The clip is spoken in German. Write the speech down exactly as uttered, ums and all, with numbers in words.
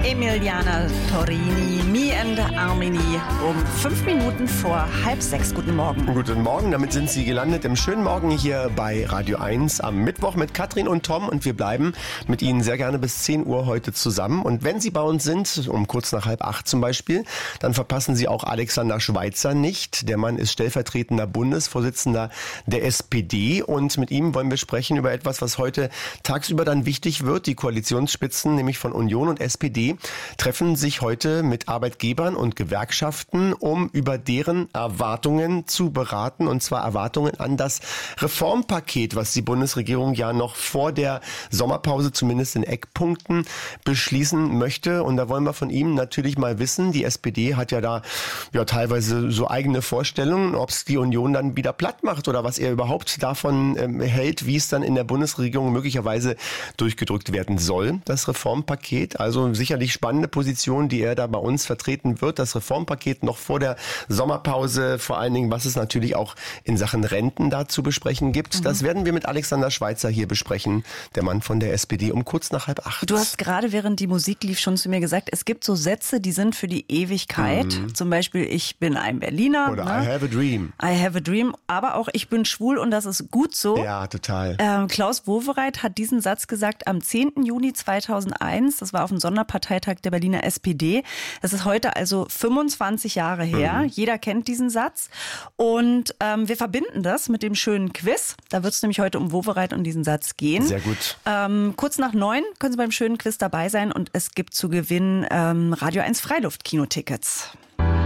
Emiliana Torini, Me and Armini, um fünf Minuten vor halb sechs. Guten Morgen. Guten Morgen, damit sind Sie gelandet im schönen Morgen hier bei Radio eins am Mittwoch mit Katrin und Tom. Und wir bleiben mit Ihnen sehr gerne bis zehn Uhr heute zusammen. Und wenn Sie bei uns sind, um kurz nach halb acht zum Beispiel, dann verpassen Sie auch Alexander Schweitzer nicht. Der Mann ist stellvertretender Bundesvorsitzender der S P D. Und mit ihm wollen wir sprechen über etwas, was heute tagsüber dann wichtig wird. Die Koalitionsspitzen, nämlich von Union und S P D, treffen sich heute mit Arbeitgebern und Gewerkschaften, um über deren Erwartungen zu beraten, und zwar Erwartungen an das Reformpaket, was die Bundesregierung ja noch vor der Sommerpause zumindest in Eckpunkten beschließen möchte. Und da wollen wir von ihm natürlich mal wissen, die S P D hat ja da ja teilweise so eigene Vorstellungen, ob es die Union dann wieder platt macht oder was er überhaupt davon ähm, hält, wie es dann in der Bundesregierung möglicherweise durchgedrückt werden soll, das Reformpaket. Also sicherlich spannende Position, die er da bei uns vertreten wird. Das Reformpaket noch vor der Sommerpause, vor allen Dingen, was es natürlich auch in Sachen Renten da zu besprechen gibt. Mhm. Das werden wir mit Alexander Schweitzer hier besprechen, der Mann von der S P D, um kurz nach halb acht. Du hast gerade, während die Musik lief, schon zu mir gesagt, es gibt so Sätze, die sind für die Ewigkeit. Mhm. Zum Beispiel, ich bin ein Berliner. Oder ne? I have a dream. I have a dream. Aber auch, ich bin schwul und das ist gut so. Ja, total. Ähm, Klaus Wowereit hat diesen Satz gesagt am zehnten Juni zweitausendeins. Das war auf dem Sonderparteitag der Berliner S P D. Das ist heute also fünfundzwanzig Jahre her. Mhm. Jeder kennt diesen Satz. Und ähm, wir verbinden das mit dem schönen Quiz. Da wird es nämlich heute um Wowereit und diesen Satz gehen. Sehr gut. Ähm, kurz nach neun können Sie beim schönen Quiz dabei sein und es gibt zu gewinnen ähm, Radio eins Freiluft-Kinotickets.